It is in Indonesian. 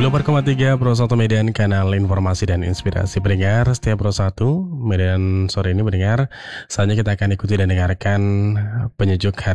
94,3 Pro 1 Medan, kanal informasi dan inspirasi. Pendengar setiap Pro 1 Medan sore ini, pendengar, saatnya kita akan ikuti dan dengarkan penyejuk hari